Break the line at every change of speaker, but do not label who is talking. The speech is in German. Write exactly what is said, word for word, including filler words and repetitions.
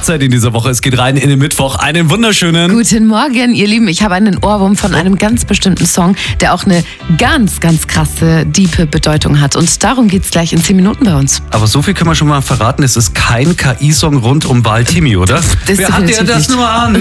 Hochzeit in dieser Woche. Es geht rein in den Mittwoch. Einen wunderschönen...
Guten Morgen, ihr Lieben. Ich habe einen Ohrwurm von einem ganz bestimmten Song, der auch eine ganz, ganz krasse, diepe Bedeutung hat. Und darum geht es gleich in zehn Minuten bei uns.
Aber so viel können wir schon mal verraten. Es ist kein K I-Song rund um Wahl Timmy, oder?
Das
Wer hat dir das
nicht.
nur an?